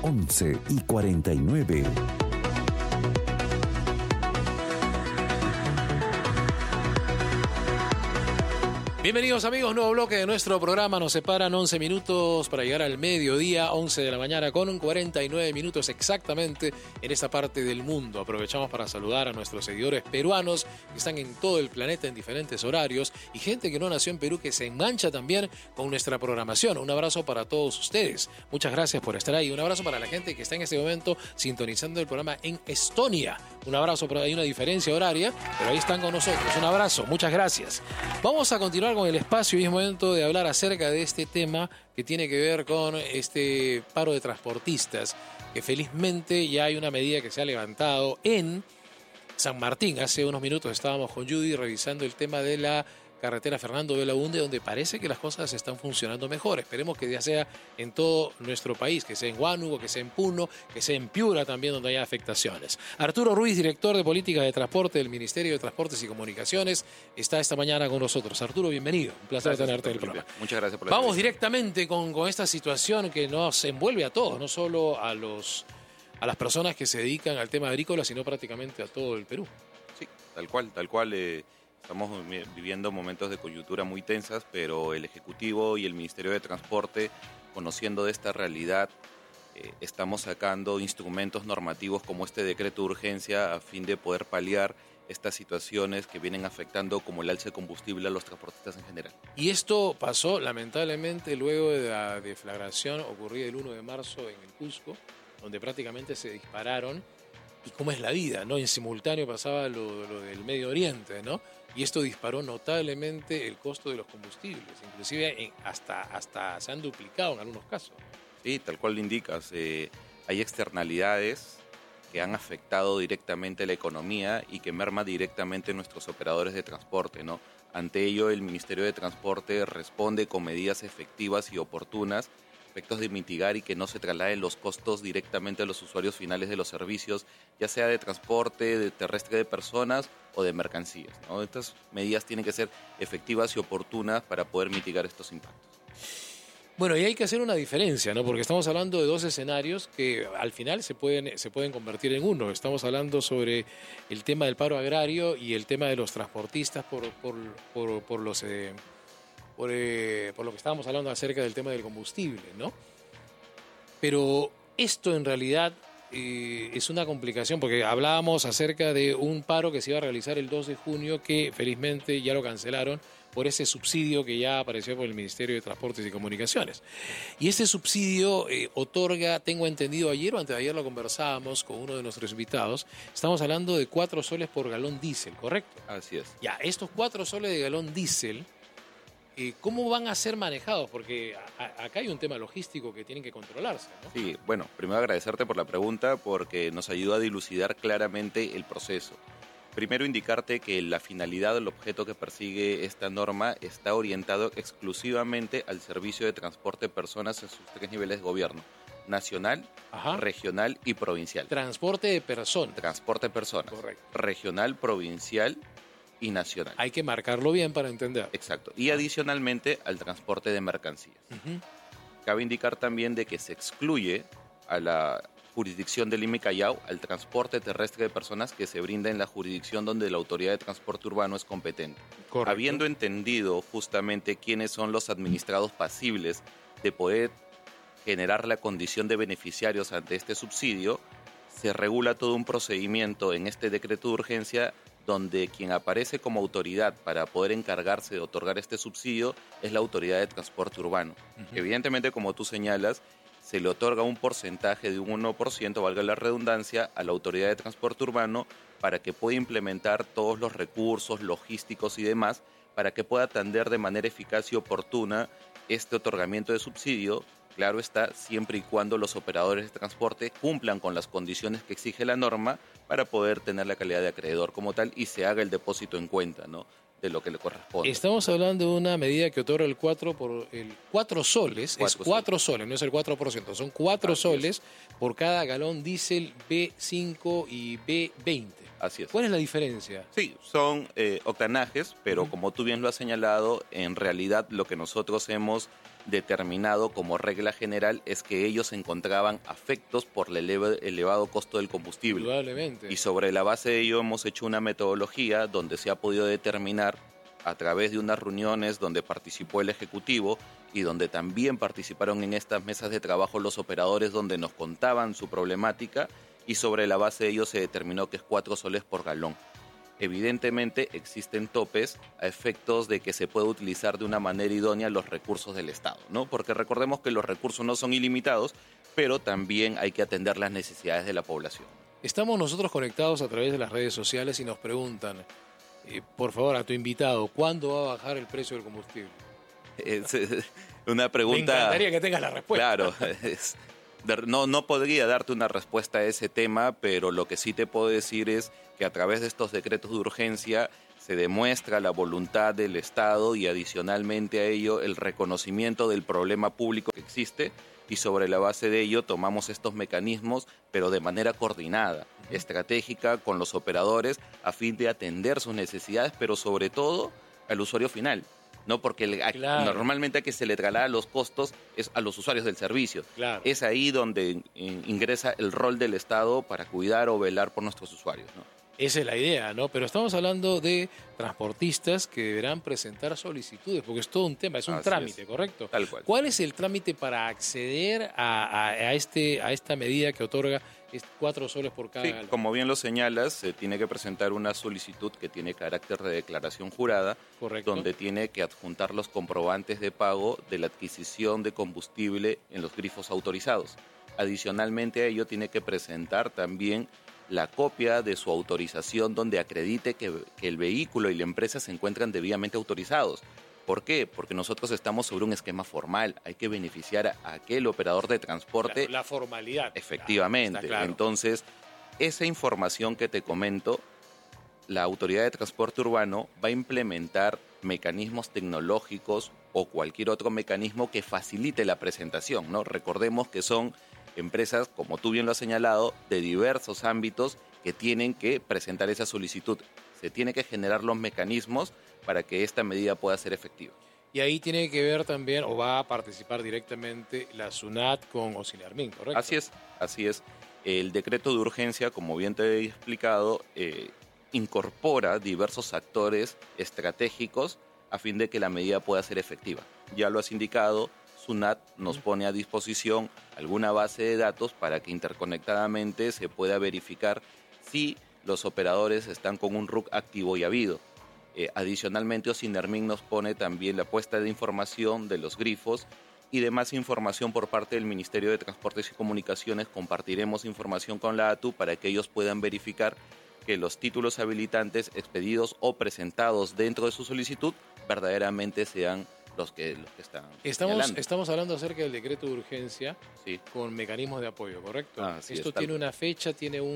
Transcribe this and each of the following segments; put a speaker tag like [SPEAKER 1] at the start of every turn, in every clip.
[SPEAKER 1] 11:49.
[SPEAKER 2] Bienvenidos amigos, nuevo bloque de nuestro programa. Nos separan 11 minutos para llegar al mediodía, 11 de la mañana con 49 minutos exactamente en esta parte del mundo. Aprovechamos para saludar a nuestros seguidores peruanos que están en todo el planeta en diferentes horarios y gente que no nació en Perú que se engancha también con nuestra programación. Un abrazo para todos ustedes. Muchas gracias por estar ahí. Un abrazo para la gente que está en este momento sintonizando el programa en Estonia. Un abrazo, pero hay una diferencia horaria, pero ahí están con nosotros. Un abrazo, muchas gracias. Vamos a continuar con el espacio y es momento de hablar acerca de este tema que tiene que ver con este paro de transportistas, que felizmente ya hay una medida que se ha levantado en San Martín. Hace unos minutos estábamos con Judy revisando el tema de la carretera Fernando Belaúnde, donde parece que las cosas están funcionando mejor. Esperemos que ya sea en todo nuestro país, que sea en Huánuco, que sea en Puno, que sea en Piura también, donde haya afectaciones. Arturo Ruiz, director de Política de Transporte del Ministerio de Transportes y Comunicaciones, está esta mañana con nosotros. Arturo, bienvenido. Un placer tenerte en el programa.
[SPEAKER 3] Muchas gracias por la
[SPEAKER 2] Vamos directamente con esta situación que nos envuelve a todos, no solo a las personas que se dedican al tema agrícola, sino prácticamente a todo el Perú.
[SPEAKER 3] Sí, tal cual. Estamos viviendo momentos de coyuntura muy tensas, pero el Ejecutivo y el Ministerio de Transporte, conociendo de esta realidad, estamos sacando instrumentos normativos como este decreto de urgencia a fin de poder paliar estas situaciones que vienen afectando como el alza de combustible a los transportistas en general.
[SPEAKER 2] Y esto pasó lamentablemente luego de la deflagración ocurrida el 1 de marzo en el Cusco, donde prácticamente se dispararon. Y cómo es la vida, ¿no? En simultáneo pasaba lo del Medio Oriente, ¿no? Y esto disparó notablemente el costo de los combustibles, inclusive hasta se han duplicado en algunos casos.
[SPEAKER 3] Sí, tal cual lo indicas. Hay externalidades que han afectado directamente la economía y que merma directamente nuestros operadores de transporte, ¿no? Ante ello, el Ministerio de Transporte responde con medidas efectivas y oportunas, efectos de mitigar y que no se trasladen los costos directamente a los usuarios finales de los servicios, ya sea de transporte, de terrestre de personas o de mercancías, ¿no? Estas medidas tienen que ser efectivas y oportunas para poder mitigar estos impactos.
[SPEAKER 2] Bueno, y hay que hacer una diferencia, ¿no? Porque estamos hablando de dos escenarios que al final se pueden convertir en uno. Estamos hablando sobre el tema del paro agrario y el tema de los transportistas por lo que estábamos hablando acerca del tema del combustible, ¿no? Pero esto en realidad es una complicación, porque hablábamos acerca de un paro que se iba a realizar el 2 de junio, que felizmente ya lo cancelaron por ese subsidio que ya apareció por el Ministerio de Transportes y Comunicaciones. Y este subsidio otorga, tengo entendido, ayer o antes de ayer lo conversábamos con uno de nuestros invitados, estamos hablando de 4 soles por galón diésel, ¿correcto?
[SPEAKER 3] Así es.
[SPEAKER 2] Ya, estos 4 soles de galón diésel, ¿cómo van a ser manejados? Porque acá hay un tema logístico que tienen que controlarse, ¿no?
[SPEAKER 3] Sí, bueno, primero agradecerte por la pregunta porque nos ayuda a dilucidar claramente el proceso. Primero indicarte que la finalidad del objeto que persigue esta norma está orientado exclusivamente al servicio de transporte de personas en sus 3 niveles de gobierno: nacional, regional y provincial.
[SPEAKER 2] Transporte de personas.
[SPEAKER 3] Transporte de personas.
[SPEAKER 2] Correcto.
[SPEAKER 3] Regional, provincial y nacional.
[SPEAKER 2] Hay que marcarlo bien para entender.
[SPEAKER 3] Exacto. Y adicionalmente al transporte de mercancías. Cabe indicar también de que se excluye a la jurisdicción de Lima y Callao al transporte terrestre de personas que se brinda en la jurisdicción donde la Autoridad de Transporte Urbano es competente.
[SPEAKER 2] Correcto.
[SPEAKER 3] Habiendo entendido justamente quiénes son los administrados pasibles de poder generar la condición de beneficiarios ante este subsidio, se regula todo un procedimiento en este decreto de urgencia donde quien aparece como autoridad para poder encargarse de otorgar este subsidio es la Autoridad de Transporte Urbano. Evidentemente, como tú señalas, se le otorga un porcentaje de un 1%, valga la redundancia, a la Autoridad de Transporte Urbano para que pueda implementar todos los recursos logísticos y demás para que pueda atender de manera eficaz y oportuna este otorgamiento de subsidio. Claro está, siempre y cuando los operadores de transporte cumplan con las condiciones que exige la norma para poder tener la calidad de acreedor como tal y se haga el depósito en cuenta, ¿no?, de lo que le corresponde.
[SPEAKER 2] Estamos hablando de una medida que otorga el 4 soles, es 4 soles, no es el 4%, son 4 soles por cada galón diésel B5 y B20.
[SPEAKER 3] Así es.
[SPEAKER 2] ¿Cuál es la diferencia?
[SPEAKER 3] Sí, son octanajes, pero como tú bien lo has señalado, en realidad lo que nosotros hemos determinado como regla general es que ellos se encontraban afectos por el elevado costo del combustible.
[SPEAKER 2] Indudablemente.
[SPEAKER 3] Y sobre la base de ello hemos hecho una metodología donde se ha podido determinar a través de unas reuniones donde participó el Ejecutivo y donde también participaron en estas mesas de trabajo los operadores donde nos contaban su problemática, y sobre la base de ello se determinó que es 4 soles por galón. Evidentemente existen topes a efectos de que se pueda utilizar de una manera idónea los recursos del Estado, ¿no? Porque recordemos que los recursos no son ilimitados, pero también hay que atender las necesidades de la población.
[SPEAKER 2] Estamos nosotros conectados a través de las redes sociales y nos preguntan, por favor, a tu invitado, ¿cuándo va a bajar el precio del combustible?
[SPEAKER 3] Es una pregunta...
[SPEAKER 2] Me encantaría que tengas la respuesta.
[SPEAKER 3] Claro, no podría darte una respuesta a ese tema, pero lo que sí te puedo decir es que a través de estos decretos de urgencia se demuestra la voluntad del Estado y adicionalmente a ello el reconocimiento del problema público que existe, y sobre la base de ello tomamos estos mecanismos, pero de manera coordinada, estratégica con los operadores a fin de atender sus necesidades, pero sobre todo al usuario final. No, porque normalmente a que se le traslada los costos es a los usuarios del servicio.
[SPEAKER 2] Claro.
[SPEAKER 3] Es ahí donde ingresa el rol del Estado para cuidar o velar por nuestros usuarios, ¿no?
[SPEAKER 2] Esa es la idea, ¿no? Pero estamos hablando de transportistas que deberán presentar solicitudes, porque es todo un tema, es un trámite, ¿correcto?
[SPEAKER 3] Tal cual.
[SPEAKER 2] ¿Cuál es el trámite para acceder a esta medida que otorga 4 soles por cada galón?
[SPEAKER 3] Como bien lo señalas, se tiene que presentar una solicitud que tiene carácter de declaración jurada,
[SPEAKER 2] Correcto.
[SPEAKER 3] donde tiene que adjuntar los comprobantes de pago de la adquisición de combustible en los grifos autorizados. Adicionalmente a ello, tiene que presentar también la copia de su autorización donde acredite que el vehículo y la empresa se encuentran debidamente autorizados. ¿Por qué? Porque nosotros estamos sobre un esquema formal. Hay que beneficiar a aquel operador de transporte.
[SPEAKER 2] La formalidad.
[SPEAKER 3] Efectivamente.
[SPEAKER 2] Está claro.
[SPEAKER 3] Entonces, esa información que te comento, la Autoridad de Transporte Urbano va a implementar mecanismos tecnológicos o cualquier otro mecanismo que facilite la presentación, ¿no? Recordemos que son empresas, como tú bien lo has señalado, de diversos ámbitos que tienen que presentar esa solicitud. Se tiene que generar los mecanismos para que esta medida pueda ser efectiva.
[SPEAKER 2] Y ahí tiene que ver también, o va a participar directamente la SUNAT con Ocinermin, ¿correcto?
[SPEAKER 3] Así es. El decreto de urgencia, como bien te he explicado, incorpora diversos actores estratégicos a fin de que la medida pueda ser efectiva. Ya lo has indicado, SUNAT nos pone a disposición alguna base de datos para que interconectadamente se pueda verificar si los operadores están con un RUC activo y habido. Adicionalmente, Ocinermin nos pone también la puesta de información de los grifos y demás información por parte del Ministerio de Transportes y Comunicaciones. Compartiremos información con la ATU para que ellos puedan verificar que los títulos habilitantes expedidos o presentados dentro de su solicitud verdaderamente sean los que están señalando.
[SPEAKER 2] Estamos hablando acerca del decreto de urgencia,
[SPEAKER 3] sí,
[SPEAKER 2] con mecanismos de apoyo, ¿correcto?
[SPEAKER 3] Esto
[SPEAKER 2] tiene una fecha,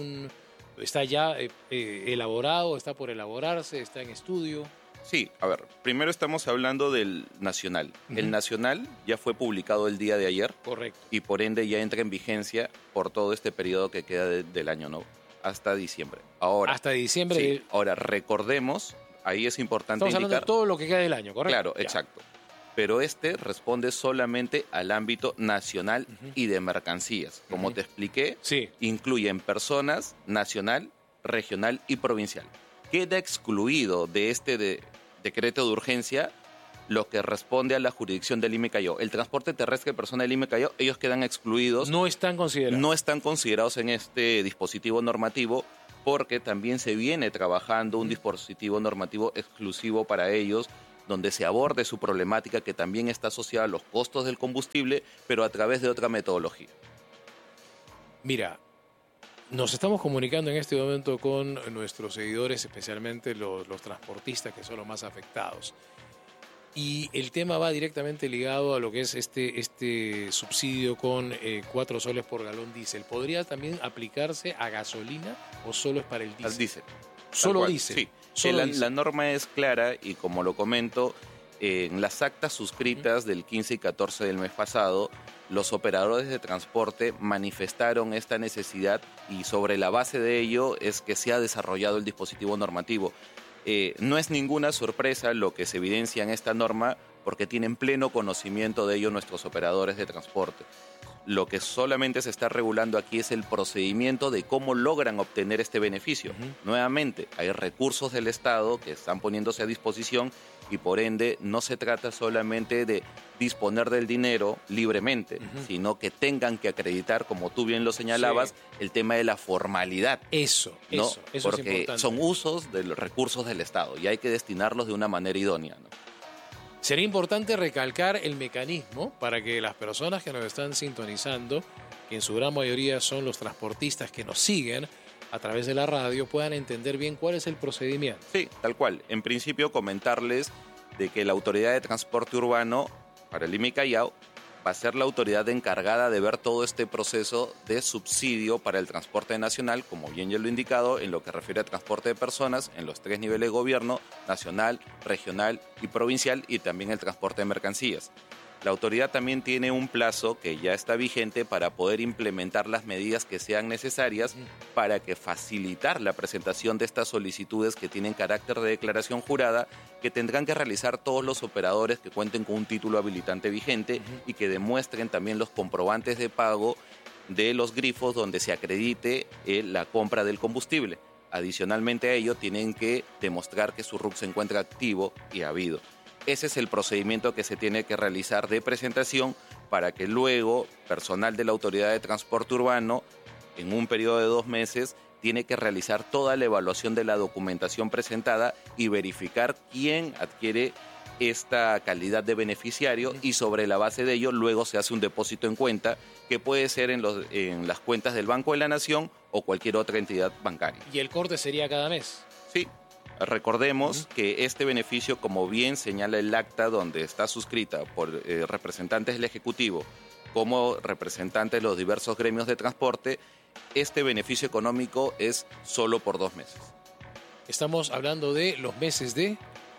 [SPEAKER 2] está ya elaborado, está por elaborarse, está en estudio.
[SPEAKER 3] Sí, a ver, primero estamos hablando del nacional. El nacional ya fue publicado el día de ayer.
[SPEAKER 2] Correcto.
[SPEAKER 3] Y por ende ya entra en vigencia por todo este periodo que queda del año, ¿no? Hasta diciembre.
[SPEAKER 2] Hasta diciembre.
[SPEAKER 3] Sí, ahora recordemos, ahí es importante
[SPEAKER 2] Estamos hablando de todo lo que queda del año, ¿correcto?
[SPEAKER 3] Claro,
[SPEAKER 2] ya.
[SPEAKER 3] Exacto. Pero responde solamente al ámbito nacional y de mercancías. Como te expliqué,
[SPEAKER 2] sí,
[SPEAKER 3] incluyen personas, nacional, regional y provincial. Queda excluido de este decreto de urgencia lo que responde a la jurisdicción del IME-Callao. El transporte terrestre de personas del IME-Callao, ellos quedan excluidos.
[SPEAKER 2] No están considerados.
[SPEAKER 3] No están considerados en este dispositivo normativo, porque también se viene trabajando un dispositivo normativo exclusivo para ellos, donde se aborde su problemática que también está asociada a los costos del combustible, pero a través de otra metodología.
[SPEAKER 2] Mira, nos estamos comunicando en este momento con nuestros seguidores, especialmente los transportistas, que son los más afectados. Y el tema va directamente ligado a lo que es este subsidio con 4 soles por galón diésel. ¿Podría también aplicarse a gasolina o solo es para el diésel?
[SPEAKER 3] Al diésel.
[SPEAKER 2] Solo diésel.
[SPEAKER 3] Sí.
[SPEAKER 2] Solo
[SPEAKER 3] La norma es clara y, como lo comento, en las actas suscritas del 15 y 14 del mes pasado, los operadores de transporte manifestaron esta necesidad y sobre la base de ello es que se ha desarrollado el dispositivo normativo. No es ninguna sorpresa lo que se evidencia en esta norma, porque tienen pleno conocimiento de ello nuestros operadores de transporte. Lo que solamente se está regulando aquí es el procedimiento de cómo logran obtener este beneficio. Nuevamente, hay recursos del Estado que están poniéndose a disposición y por ende no se trata solamente de disponer del dinero libremente, sino que tengan que acreditar, como tú bien lo señalabas, el tema de la formalidad.
[SPEAKER 2] Eso
[SPEAKER 3] Porque
[SPEAKER 2] es importante.
[SPEAKER 3] son usos de los recursos del Estado y hay que destinarlos de una manera idónea, ¿no?
[SPEAKER 2] Sería importante recalcar el mecanismo para que las personas que nos están sintonizando, que en su gran mayoría son los transportistas que nos siguen a través de la radio, puedan entender bien cuál es el procedimiento.
[SPEAKER 3] Sí, tal cual. En principio, comentarles de que la Autoridad de Transporte Urbano para Lima y Callao va a ser la autoridad encargada de ver todo este proceso de subsidio para el transporte nacional, como bien ya lo he indicado, en lo que refiere a transporte de personas en los 3 niveles de gobierno, nacional, regional y provincial, y también el transporte de mercancías. La autoridad también tiene un plazo que ya está vigente para poder implementar las medidas que sean necesarias para que facilitar la presentación de estas solicitudes que tienen carácter de declaración jurada, que tendrán que realizar todos los operadores que cuenten con un título habilitante vigente y que demuestren también los comprobantes de pago de los grifos donde se acredite la compra del combustible. Adicionalmente a ello, tienen que demostrar que su RUC se encuentra activo y habido. Ese es el procedimiento que se tiene que realizar de presentación para que luego personal de la Autoridad de Transporte Urbano, en un periodo de 2 meses, tiene que realizar toda la evaluación de la documentación presentada y verificar quién adquiere esta calidad de beneficiario, y sobre la base de ello luego se hace un depósito en cuenta que puede ser en las cuentas del Banco de la Nación o cualquier otra entidad bancaria.
[SPEAKER 2] ¿Y el corte sería cada mes?
[SPEAKER 3] Sí. Recordemos que este beneficio, como bien señala el acta donde está suscrita por representantes del Ejecutivo como representantes de los diversos gremios de transporte, este beneficio económico es solo por 2 meses.
[SPEAKER 2] Estamos hablando de los meses de...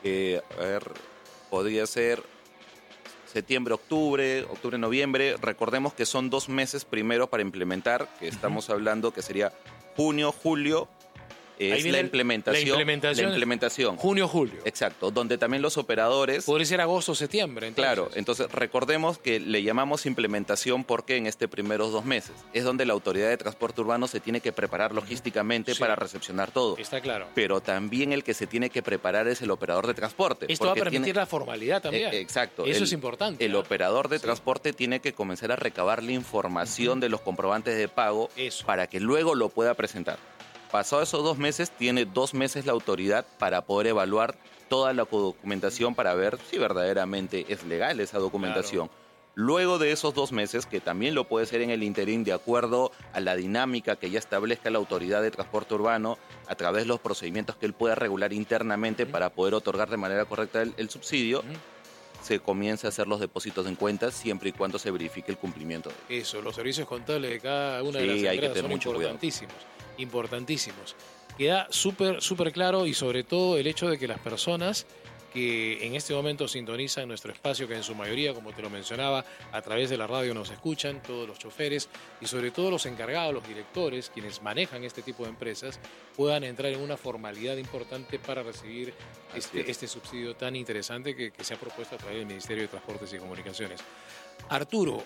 [SPEAKER 3] Podría ser septiembre, octubre, noviembre. Recordemos que son 2 meses primero para implementar, que estamos hablando que sería junio, julio. Es la implementación.
[SPEAKER 2] Junio, julio.
[SPEAKER 3] Exacto, donde también los operadores...
[SPEAKER 2] Podría ser agosto, septiembre. Entonces.
[SPEAKER 3] Claro, entonces recordemos que le llamamos implementación porque en este primeros 2 meses es donde la Autoridad de Transporte Urbano se tiene que preparar logísticamente para recepcionar todo.
[SPEAKER 2] Está claro.
[SPEAKER 3] Pero también el que se tiene que preparar es el operador de transporte.
[SPEAKER 2] Esto va a permitir la formalidad también.
[SPEAKER 3] Exacto.
[SPEAKER 2] Eso es importante.
[SPEAKER 3] El operador de transporte tiene que comenzar a recabar la información de los comprobantes de pago para que luego lo pueda presentar. Pasados esos 2 meses, tiene 2 meses la autoridad para poder evaluar toda la documentación para ver si verdaderamente es legal esa documentación. Claro. Luego de esos 2 meses, que también lo puede ser en el interín de acuerdo a la dinámica que ya establezca la Autoridad de Transporte Urbano a través de los procedimientos que él pueda regular internamente para poder otorgar de manera correcta el subsidio, se comienza a hacer los depósitos en cuentas siempre y cuando se verifique el cumplimiento.
[SPEAKER 2] Eso, los servicios contables de cada una de las empresas son importantísimos. Importantísimos. Queda súper claro, y sobre todo el hecho de que las personas que en este momento sintonizan nuestro espacio, que en su mayoría, como te lo mencionaba, a través de la radio nos escuchan, todos los choferes y sobre todo los encargados, los directores, quienes manejan este tipo de empresas, puedan entrar en una formalidad importante para recibir este subsidio tan interesante que se ha propuesto a través del Ministerio de Transportes y Comunicaciones. Arturo,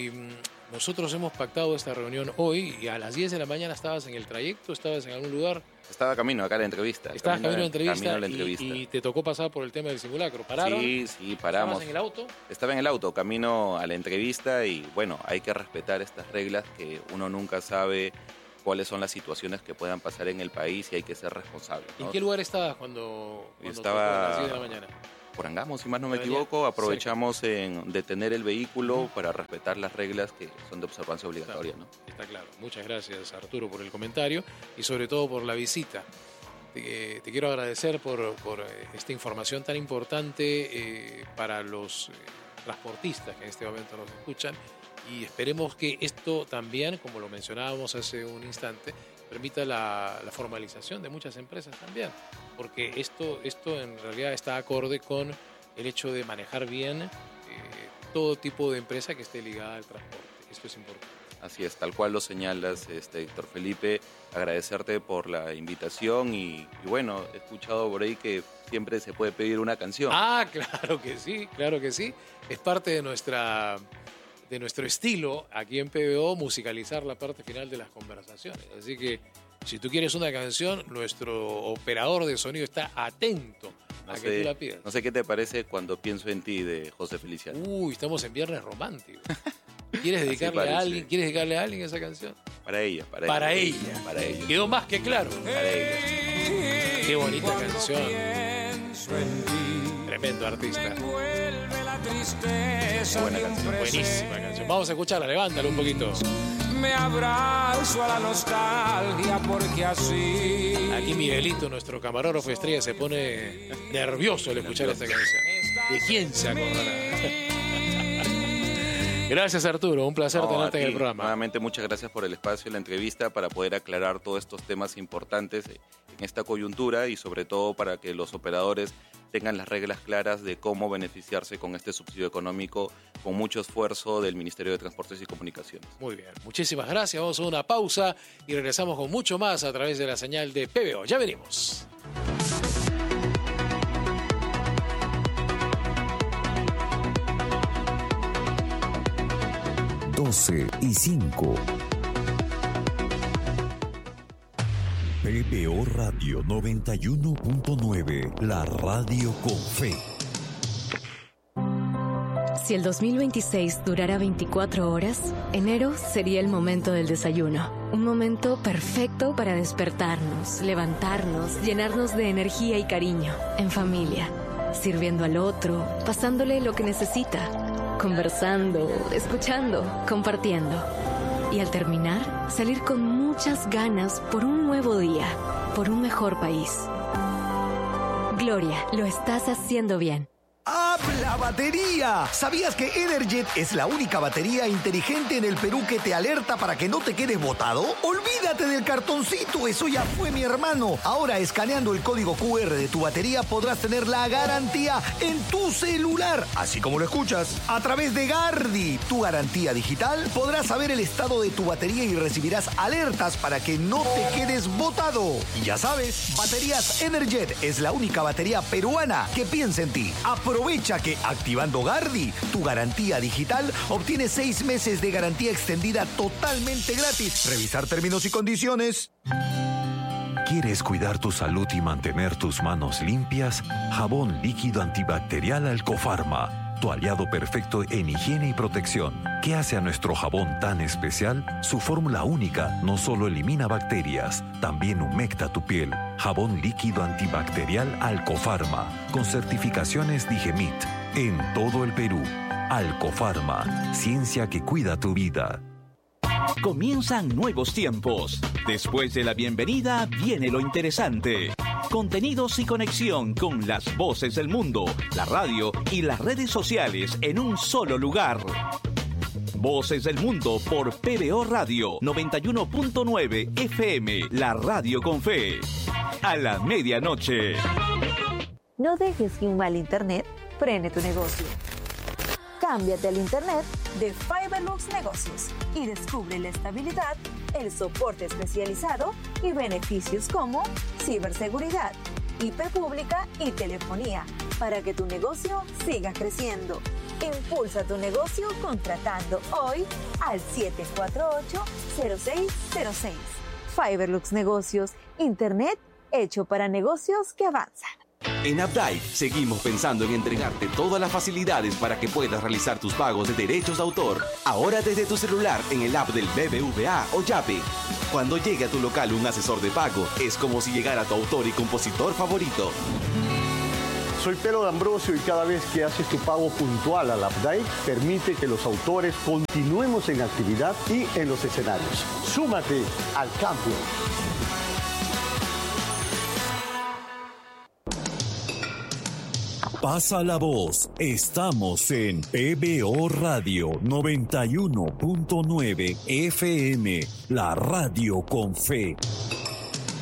[SPEAKER 2] nosotros hemos pactado esta reunión hoy y a las 10 de la mañana estabas en el trayecto, estabas en algún lugar.
[SPEAKER 3] Estaba camino acá a la entrevista.
[SPEAKER 2] Estabas camino a la entrevista y te tocó pasar por el tema del simulacro. ¿Pararon?
[SPEAKER 3] Sí, paramos.
[SPEAKER 2] ¿Estabas en el auto?
[SPEAKER 3] Estaba en el auto, camino a la entrevista y bueno, hay que respetar estas reglas que uno nunca sabe cuáles son las situaciones que puedan pasar en el país y hay que ser responsable, ¿no?
[SPEAKER 2] ¿En qué lugar estabas cuando
[SPEAKER 3] estaba
[SPEAKER 2] a las 10 de la mañana?
[SPEAKER 3] Por Angamos, si más no me equivoco, aprovechamos en detener el vehículo para respetar las reglas que son de observancia obligatoria, ¿no?
[SPEAKER 2] Está claro. Muchas gracias, Arturo, por el comentario y sobre todo por la visita. Te quiero agradecer por esta información tan importante para los transportistas que en este momento nos escuchan, y esperemos que esto también, como lo mencionábamos hace un instante, permita la formalización de muchas empresas también, porque esto en realidad está acorde con el hecho de manejar bien todo tipo de empresa que esté ligada al transporte. Esto es importante.
[SPEAKER 3] Así es, tal cual lo señalas, Héctor Felipe. Agradecerte por la invitación y bueno, he escuchado por ahí que siempre se puede pedir una canción.
[SPEAKER 2] Ah, claro que sí, claro que sí. Es parte de nuestro estilo aquí en PBO musicalizar la parte final de las conversaciones. Así que si tú quieres una canción, nuestro operador de sonido está atento a que tú la pidas.
[SPEAKER 3] No sé qué te parece Cuando pienso en ti de José Feliciano.
[SPEAKER 2] Uy, estamos en Viernes Romántico. ¿Quieres dedicarle a alguien? ¿Quieres dedicarle a alguien esa canción?
[SPEAKER 3] Para ella.
[SPEAKER 2] Quedó más que claro.
[SPEAKER 3] Para ella.
[SPEAKER 2] Qué bonita canción. Tremendo artista.
[SPEAKER 3] Buena canción.
[SPEAKER 2] Buenísima canción. Vamos a escucharla, levántala un poquito.
[SPEAKER 1] Me abrazo a la nostalgia porque así.
[SPEAKER 2] Aquí Miguelito, nuestro camarógrafo estrella, se pone nervioso al escuchar esta canción. ¿De quién se acordará? Gracias, Arturo. Un placer tenerte en el programa.
[SPEAKER 3] Nuevamente, muchas gracias por el espacio y la entrevista para poder aclarar todos estos temas importantes en esta coyuntura y sobre todo para que los operadores tengan las reglas claras de cómo beneficiarse con este subsidio económico con mucho esfuerzo del Ministerio de Transportes y Comunicaciones.
[SPEAKER 2] Muy bien. Muchísimas gracias. Vamos a una pausa y regresamos con mucho más a través de la señal de PBO. Ya venimos.
[SPEAKER 4] y 5. PBO Radio 91.9, la radio con fe.
[SPEAKER 5] Si el 2026 durara 24 horas, enero sería el momento del desayuno. Un momento perfecto para despertarnos, levantarnos, llenarnos de energía y cariño, en familia, sirviendo al otro, pasándole lo que necesita, conversando, escuchando, compartiendo. Y al terminar, salir con muchas ganas por un nuevo día, por un mejor país. Gloria, lo estás haciendo bien.
[SPEAKER 6] ¡Habla batería! ¿Sabías que Energet es la única batería inteligente en el Perú que te alerta para que no te quedes botado? ¡Olvídate del cartoncito! ¡Eso ya fue, mi hermano! Ahora, escaneando el código QR de tu batería, podrás tener la garantía en tu celular. Así como lo escuchas. A través de Gardi, tu garantía digital, podrás saber el estado de tu batería y recibirás alertas para que no te quedes botado. Y ya sabes, Baterías Energet es la única batería peruana que piensa en ti. Aprovecha que activando Gardi, tu garantía digital, obtienes 6 meses de garantía extendida totalmente gratis. Revisar términos y condiciones.
[SPEAKER 4] ¿Quieres cuidar tu salud y mantener tus manos limpias? Jabón líquido antibacterial Alcofarma, tu aliado perfecto en higiene y protección. ¿Qué hace a nuestro jabón tan especial? Su fórmula única no solo elimina bacterias, también humecta tu piel. Jabón líquido antibacterial Alcofarma, con certificaciones Digemit, en todo el Perú. Alcofarma, ciencia que cuida tu vida.
[SPEAKER 7] Comienzan nuevos tiempos. Después de la bienvenida viene lo interesante. Contenidos y conexión con las voces del mundo, la radio y las redes sociales en un solo lugar. Voces del Mundo por PBO Radio 91.9 FM, la radio con fe. A la medianoche.
[SPEAKER 8] No dejes que un mal internet frene tu negocio. Cámbiate al internet de Fiberlux Negocios y descubre la estabilidad, el soporte especializado y beneficios como ciberseguridad, IP pública y telefonía para que tu negocio siga creciendo. Impulsa tu negocio contratando hoy al 748-0606. Fiberlux Negocios, internet hecho para negocios que avanzan.
[SPEAKER 9] En Updike seguimos pensando en entregarte todas las facilidades para que puedas realizar tus pagos de derechos de autor, ahora desde tu celular en el app del BBVA o Yape. Cuando llegue a tu local un asesor de pago, es como si llegara tu autor y compositor favorito.
[SPEAKER 10] Soy Pedro D'Ambrosio y cada vez que haces tu pago puntual al Updike, permite que los autores continuemos en actividad y en los escenarios. Súmate al cambio.
[SPEAKER 4] Pasa la voz. Estamos en PBO Radio 91.9 FM, la radio con fe.